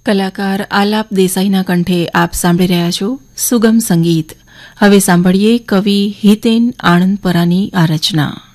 કલાકાર આલાપ દેસાઈના કંઠે આપ સાંભળી રહ્યા છો સુગમ સંગીત. હવે સાંભળીએ કવિ હિતેન આણંદપરાની આ રચના.